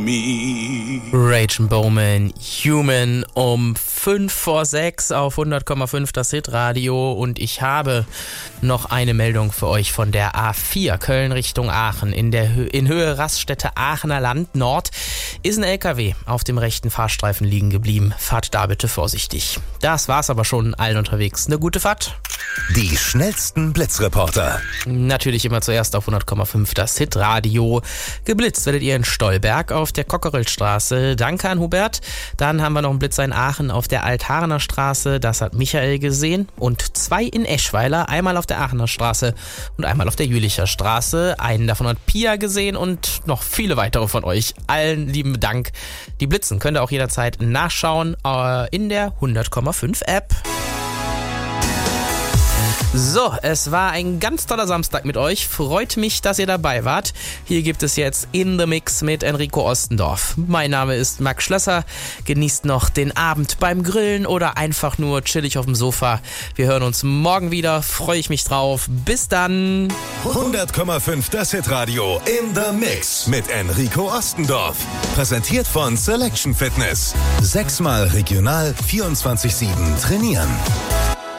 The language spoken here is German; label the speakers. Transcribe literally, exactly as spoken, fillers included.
Speaker 1: me.
Speaker 2: Rage and Bowman, Human, um fünf vor sechs auf hundert Komma fünf das Hitradio, und ich habe noch eine Meldung für euch von der A vier Köln Richtung Aachen. In der Hö- in Höhe Raststätte Aachener Land Nord ist ein L K W auf dem rechten Fahrstreifen liegen geblieben. Fahrt da bitte vorsichtig. Das war's aber schon, allen unterwegs. Eine gute Fahrt.
Speaker 3: Die schnellsten Blitzreporter.
Speaker 2: Natürlich immer zuerst auf hundert Komma fünf das Hitradio. Geblitzt werdet ihr in Stolberg auf der Kokerelstraße. Danke an Hubert. Dann haben wir noch einen Blitzer in Aachen auf der Altharener Straße. Das hat Michael gesehen. Und zwei in Eschweiler. Einmal auf der Aachener Straße und einmal auf der Jülicher Straße. Einen davon hat Pia gesehen und noch viele weitere von euch. Allen lieben Dank. Die Blitzen könnt ihr auch jederzeit nachschauen äh, in der hundert Komma fünf App. So, es war ein ganz toller Samstag mit euch. Freut mich, dass ihr dabei wart. Hier gibt es jetzt In the Mix mit Enrico Ostendorf. Mein Name ist Max Schlösser. Genießt noch den Abend beim Grillen oder einfach nur chillig auf dem Sofa. Wir hören uns morgen wieder. Freue ich mich drauf. Bis dann.
Speaker 3: hundert Komma fünf das Hitradio in the Mix mit Enrico Ostendorf. Präsentiert von Selection Fitness. Sechsmal regional vierundzwanzig sieben trainieren.